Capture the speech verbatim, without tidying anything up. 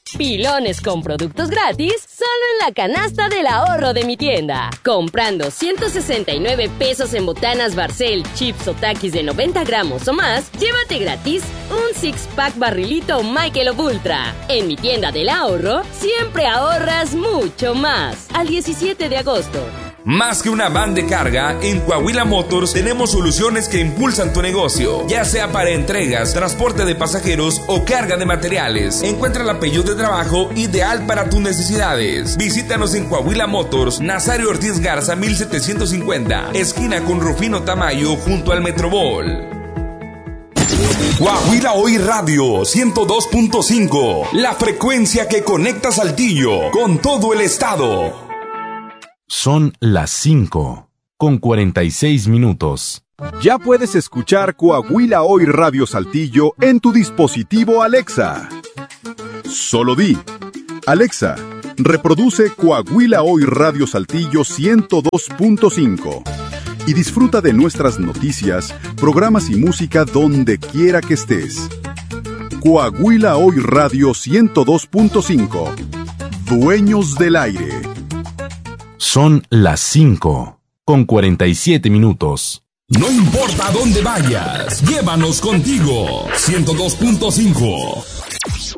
Pilones con productos gratis solo en la canasta del ahorro de mi tienda. Comprando ciento sesenta y nueve pesos en botanas Barcel, chips o Takis de noventa gramos o más, llévate gratis un six-pack barrilito Michelob Ultra. En mi tienda del ahorro, siempre ahorras mucho más. Al diecisiete de agosto. Más que una van de carga, en Coahuila Motors tenemos soluciones que impulsan tu negocio, ya sea para entregas, transporte de pasajeros o carga de materiales. Encuentra el apellido de trabajo ideal para tus necesidades. Visítanos en Coahuila Motors, Nazario Ortiz Garza mil setecientos cincuenta, esquina con Rufino Tamayo junto al Metrobol. Coahuila Hoy Radio ciento dos punto cinco, la frecuencia que conecta Saltillo con todo el estado. Son las cinco, con cuarenta y seis minutos. Ya puedes escuchar Coahuila Hoy Radio Saltillo en tu dispositivo Alexa. Solo di, Alexa, reproduce Coahuila Hoy Radio Saltillo ciento dos punto cinco y disfruta de nuestras noticias, programas y música donde quiera que estés. Coahuila Hoy Radio ciento dos punto cinco. Dueños del aire. Son las cinco, con cuarenta y siete minutos. No importa a dónde vayas, llévanos contigo. ciento dos punto cinco.